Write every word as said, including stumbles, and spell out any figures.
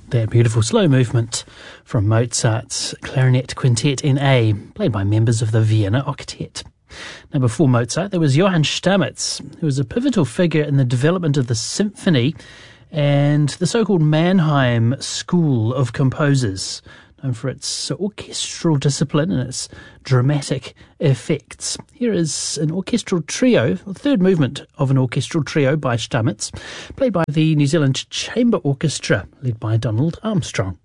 That beautiful slow movement from Mozart's Clarinet Quintet in A, played by members of the Vienna Octet. Now, before Mozart, there was Johann Stamitz, who was a pivotal figure in the development of the symphony and the so-called Mannheim School of Composers, known for its orchestral discipline and its dramatic effects. Here is an orchestral trio, the third movement of an orchestral trio by Stamitz, played by the New Zealand Chamber Orchestra, led by Donald Armstrong.